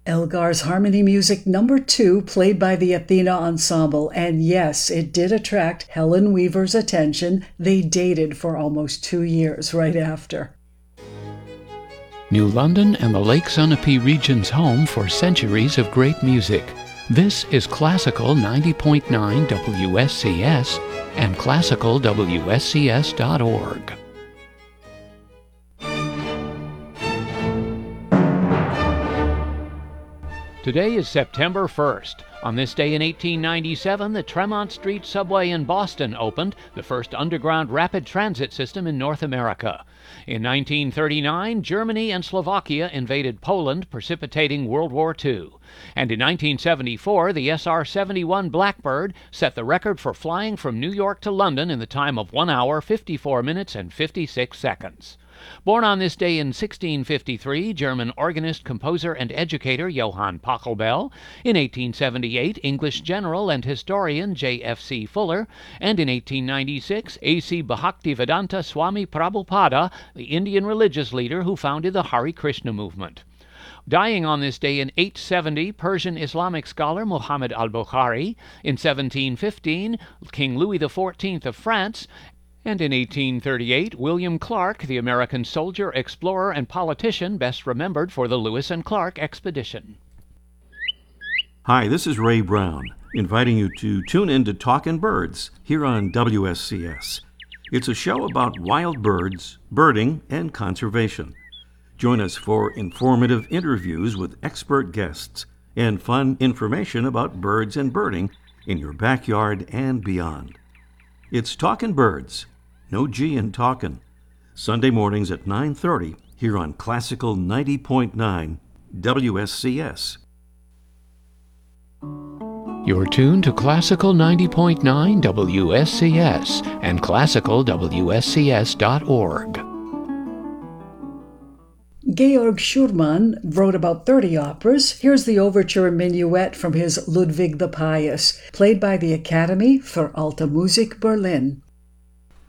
Elgar's Harmony Music number 2, played by the Athena Ensemble, and yes, it did attract Helen Weaver's attention. They dated for almost 2 years right after. New London and the Lake Sunapee region's home for centuries of great music. This is Classical 90.9 WSCS and classicalwscs.org. Today is September 1st. On this day in 1897, the Tremont Street subway in Boston opened, the first underground rapid transit system in North America. In 1939, Germany and Slovakia invaded Poland, precipitating World War II. And in 1974, the SR-71 Blackbird set the record for flying from New York to London in the time of 1 hour, 54 minutes, and 56 seconds. Born on this day in 1653, German organist, composer, and educator Johann Pachelbel. In 1878, English general and historian J.F.C. Fuller. And in 1896, A.C. Bhaktivedanta Swami Prabhupada, the Indian religious leader who founded the Hare Krishna movement. Dying on this day in 870, Persian Islamic scholar Muhammad al-Bukhari. In 1715, King Louis XIV of France. And in 1838, William Clark, the American soldier, explorer, and politician best remembered for the Lewis and Clark expedition. Hi, this is Ray Brown, inviting you to tune in to Talkin' Birds here on WSCS. It's a show about wild birds, birding, and conservation. Join us for informative interviews with expert guests and fun information about birds and birding in your backyard and beyond. It's Talkin' Birds. No G in talkin'. Sunday mornings at 9:30 here on Classical 90.9 WSCS. You're tuned to Classical 90.9 WSCS and classicalwscs.org. Georg Schurmann wrote about 30 operas. Here's the overture and minuet from his Ludwig the Pious, played by the Academy für Alte Musik Berlin.